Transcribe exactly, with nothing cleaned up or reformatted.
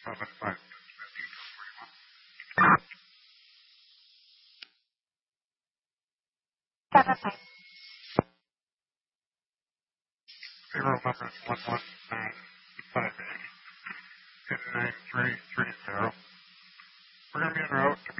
seven five. Zero number is one one nine five eight and nine three three zero. We're going to be en route to